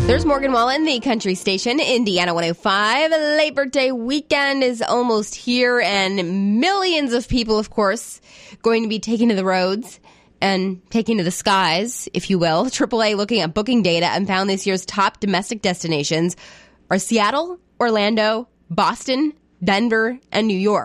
There's Morgan Wallen, the country station, Indiana 105. Labor Day weekend is almost here, and millions of people, of course, going to be taking to the roads and taking to the skies, if you will. AAA looking at booking data and found this year's top domestic destinations are Seattle, Orlando, Boston, Denver, and New York.